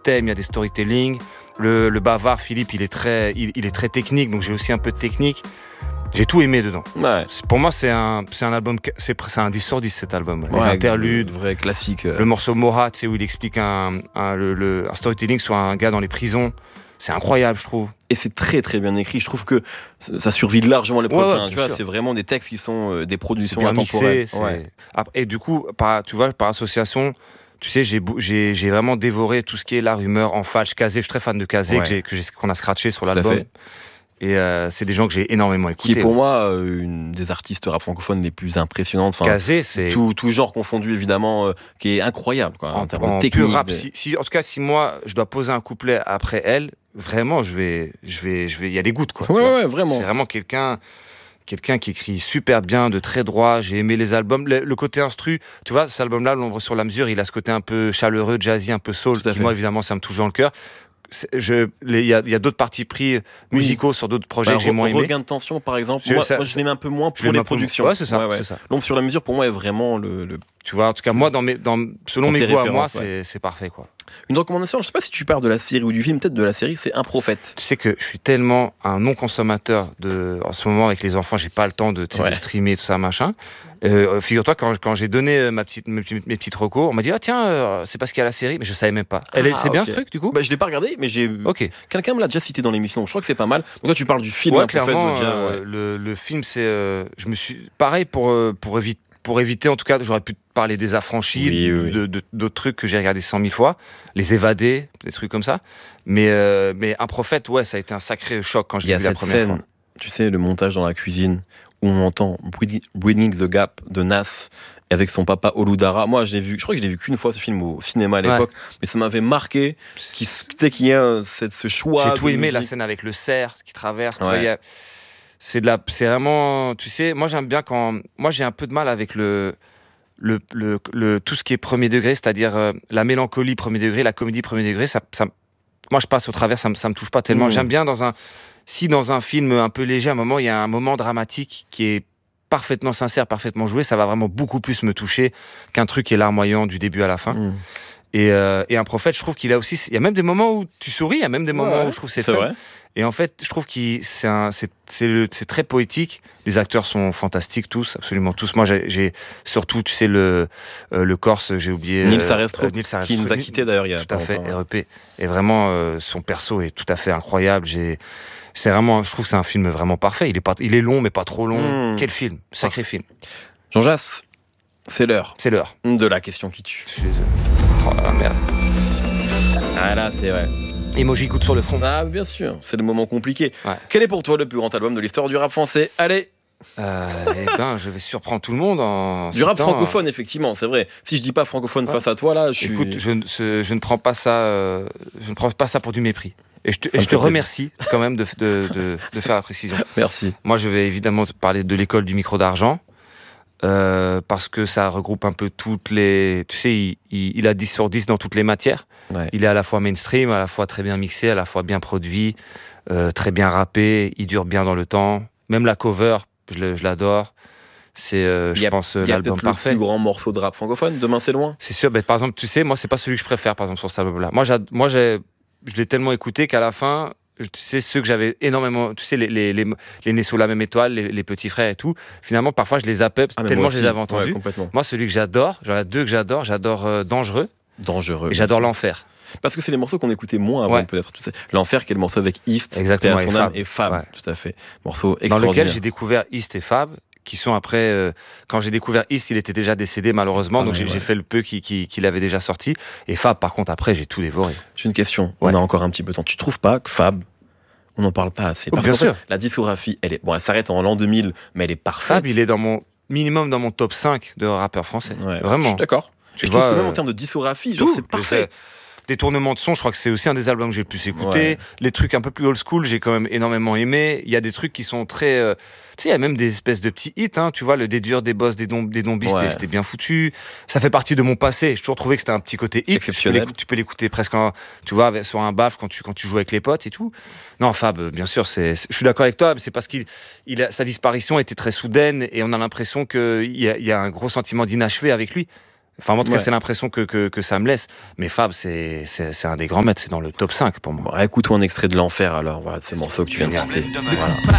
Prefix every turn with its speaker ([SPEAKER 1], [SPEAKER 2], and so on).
[SPEAKER 1] thèmes, il y a des storytelling. Le bavard, Philippe, il est très technique, donc j'ai aussi un peu de technique. J'ai tout aimé dedans.
[SPEAKER 2] Ouais.
[SPEAKER 1] Pour moi, c'est un album, c'est un 10 sur 10 cet album. Les interludes,
[SPEAKER 2] vrai classique.
[SPEAKER 1] Le morceau Morat, tu sais, où il explique un storytelling sur un gars dans les prisons. C'est incroyable, je trouve.
[SPEAKER 2] Et c'est très très bien écrit. Je trouve que ça survit largement l'épreuve.
[SPEAKER 1] Ouais,
[SPEAKER 2] tu vois, c'est vraiment des textes qui sont des productions
[SPEAKER 1] bien
[SPEAKER 2] intemporelles.
[SPEAKER 1] Mixé, et du coup, par association, tu sais, j'ai vraiment dévoré tout ce qui est La Rumeur, Enfalche, Kazé. Je suis très fan de Kazé, qu'on a scratché sur l'album. Et c'est des gens que j'ai énormément écoutés.
[SPEAKER 2] Qui est pour moi une des artistes rap francophones les plus impressionnantes. Enfin,
[SPEAKER 1] Kazé, c'est
[SPEAKER 2] tout genre confondu évidemment, qui est incroyable quoi, en termes de technique.
[SPEAKER 1] Rap, en tout cas, si moi je dois poser un couplet après elle, vraiment, il y a des gouttes quoi.
[SPEAKER 2] Ouais, vraiment.
[SPEAKER 1] C'est vraiment quelqu'un qui écrit super bien, de très droit. J'ai aimé les albums. Le côté instru, tu vois, cet album-là, L'Ombre sur la mesure, il a ce côté un peu chaleureux, jazzy, un peu soul, qui moi, évidemment, ça me touche dans le cœur. Il y a d'autres partis pris musicaux sur d'autres projets que j'ai moins aimés.
[SPEAKER 2] Regain de tension, par exemple. Moi, je l'aimais un peu moins pour les productions.
[SPEAKER 1] Ouais, c'est ça.
[SPEAKER 2] L'Ombre sur la mesure, pour moi, est vraiment
[SPEAKER 1] Tu vois, en tout cas, moi, selon mes goûts à moi, c'est parfait, quoi.
[SPEAKER 2] Une recommandation, je sais pas si tu pars de la série ou du film, peut-être de la série, c'est Un Prophète.
[SPEAKER 1] Tu sais que je suis tellement un non-consommateur en ce moment avec les enfants, j'ai pas le temps de streamer tout ça, machin. Figure-toi, quand j'ai donné mes petites recos, on m'a dit tiens, c'est parce qu'il y a la série, mais je savais même pas. C'est bien ce truc du coup.
[SPEAKER 2] Je l'ai pas regardé, mais quelqu'un me l'a déjà cité dans l'émission, donc je crois que c'est pas mal. Donc toi tu parles du film.
[SPEAKER 1] Ouais, clairement. Le film, c'est je me suis pareil pour éviter, en tout cas, j'aurais pu parler des Affranchis, d'autres trucs que j'ai regardé 100 000 fois, Les Évadés, des trucs comme ça. Mais Un Prophète, ça a été un sacré choc quand je l'ai vu la première fois.
[SPEAKER 2] Tu sais, le montage dans la cuisine où on entend Bridging the Gap de Nas avec son papa Oludara. Moi, je crois que je l'ai vu qu'une fois ce film au cinéma à l'époque, mais ça m'avait marqué qu'il y ait ce choix.
[SPEAKER 1] J'ai tout aimé, la scène avec le cerf qui traverse. C'est vraiment, tu sais, moi j'aime bien moi j'ai un peu de mal avec tout ce qui est premier degré, c'est-à-dire la mélancolie premier degré, la comédie premier degré, moi je passe au travers, ça me touche pas tellement. J'aime bien dans un film un peu léger, à un moment il y a un moment dramatique qui est parfaitement sincère, parfaitement joué, ça va vraiment beaucoup plus me toucher qu'un truc qui est larmoyant du début à la fin. Et Un Prophète, je trouve qu'il a aussi, il y a même des moments où tu souris, il y a même des moments où je trouve c'est fun.
[SPEAKER 2] Vrai.
[SPEAKER 1] Et en fait, je trouve que c'est très poétique. Les acteurs sont fantastiques tous, absolument tous. Moi, j'ai surtout, tu sais, le Corse, j'ai oublié.
[SPEAKER 2] Nils Arestro, qui nous a quittés d'ailleurs il y a
[SPEAKER 1] tout à fait, REP. Et vraiment, son perso est tout à fait incroyable. C'est vraiment, je trouve que c'est un film vraiment parfait. Il est long, mais pas trop long. Quel film, sacré film.
[SPEAKER 2] Jean Jass, c'est l'heure.
[SPEAKER 1] C'est l'heure
[SPEAKER 2] de la question qui tue.
[SPEAKER 1] Je suis désolé. Oh la merde.
[SPEAKER 2] Ah là, c'est vrai.
[SPEAKER 1] Emoji goutte sur le front.
[SPEAKER 2] Ah, bien sûr, c'est le moment compliqué. Quel est pour toi le plus grand album de l'histoire du rap français ? Allez.
[SPEAKER 1] Je vais surprendre tout le monde
[SPEAKER 2] du rap francophone, effectivement, c'est vrai. Si je dis pas francophone face à toi, là,
[SPEAKER 1] Écoute, je ne prends pas ça. Je ne prends pas ça pour du mépris. Et je te remercie quand même de faire la précision.
[SPEAKER 2] Merci.
[SPEAKER 1] Moi, je vais évidemment te parler de l'école du micro d'argent. Parce que ça regroupe un peu toutes les... Tu sais, il a 10 sur 10 dans toutes les matières. Il est à la fois mainstream, à la fois très bien mixé, à la fois bien produit, très bien rappé, il dure bien dans le temps. Même la cover, je l'adore. C'est, je pense, l'album parfait.
[SPEAKER 2] Le plus grand morceau de rap francophone, Demain c'est loin.
[SPEAKER 1] C'est sûr, par exemple, tu sais, moi, c'est pas celui que je préfère, par exemple, sur cet album-là. Moi, je l'ai tellement écouté qu'à la fin... Tu sais, ceux que j'avais énormément, tu sais, les Nés sous la même étoile, les petits frères et tout, finalement, parfois, je les zappais tellement je les avais entendus. Moi, celui que j'adore, j'en ai deux que j'adore Dangereux. Et j'adore L'Enfer.
[SPEAKER 2] Parce que c'est les morceaux qu'on écoutait moins avant, peut-être. Tu sais. L'Enfer, qui est le morceau avec East,
[SPEAKER 1] exactement,
[SPEAKER 2] et Fab. Tout à fait. Morceau extraordinaire.
[SPEAKER 1] Dans lequel j'ai découvert East et Fab, qui sont après... quand j'ai découvert East, il était déjà décédé, malheureusement, donc j'ai fait le peu qu'il avait déjà sorti. Et Fab, par contre, après, j'ai tout dévoré.
[SPEAKER 2] J'ai une question. On a encore un petit peu de temps. Tu trouves pas que Fab, on n'en parle pas assez? Parce
[SPEAKER 1] bien sûr.
[SPEAKER 2] La discographie, elle s'arrête en l'an 2000, mais elle est parfaite.
[SPEAKER 1] Fab, il est minimum dans mon top 5 de rappeurs français. Vraiment. Je
[SPEAKER 2] suis d'accord. Je trouve que même en termes de discographie, c'est parfait.
[SPEAKER 1] Détournement de son, je crois que c'est aussi un des albums que j'ai le plus écouté. Les trucs un peu plus old school, j'ai quand même énormément aimé. Il y a des trucs qui sont très... tu sais, il y a même des espèces de petits hits, hein, tu vois, le Déduire des boss, des dombis, c'était bien foutu. Ça fait partie de mon passé. J'ai toujours trouvé que c'était un petit côté hit.
[SPEAKER 2] Exceptionnel.
[SPEAKER 1] Tu peux l'écouter presque, tu vois, sur un baf quand tu joues avec les potes et tout. Non, Fab, bien sûr, je suis d'accord avec toi, mais c'est parce que sa disparition était très soudaine et on a l'impression qu'il y a un gros sentiment d'inachevé avec lui. Enfin, en tout cas,
[SPEAKER 2] Ouais.
[SPEAKER 1] c'est l'impression que ça me laisse. Mais Fab, c'est un des grands maîtres, c'est dans le top 5 pour moi.
[SPEAKER 2] Bon, écoute-toi un extrait de l'enfer alors, voilà, de ce morceau que tu viens de citer. Voilà.